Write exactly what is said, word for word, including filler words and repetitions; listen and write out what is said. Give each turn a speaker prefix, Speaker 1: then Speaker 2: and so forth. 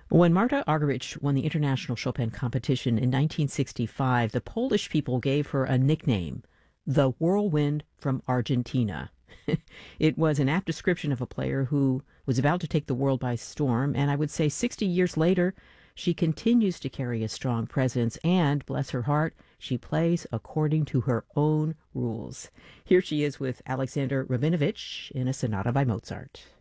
Speaker 1: When Marta Argerich won the International Chopin Competition in nineteen sixty-five, the Polish people gave her a nickname, the Whirlwind from Argentina. It was an apt description of a player who was about to take the world by storm, and I would say sixty years later, she continues to carry a strong presence, and, bless her heart, she plays according to her own rules. Here she is with Alexander Rabinovich in a sonata by Mozart.